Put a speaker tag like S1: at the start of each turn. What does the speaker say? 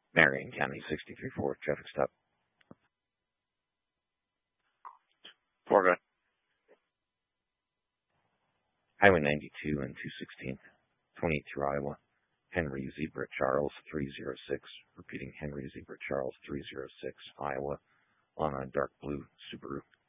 S1: Marion County 63-4, traffic stop.
S2: Forgo.
S1: Highway 92 and 216th, 28 through Iowa. Henry Zebra Charles 306. Repeating, Henry Zebra Charles 306, Iowa, on a dark blue Subaru.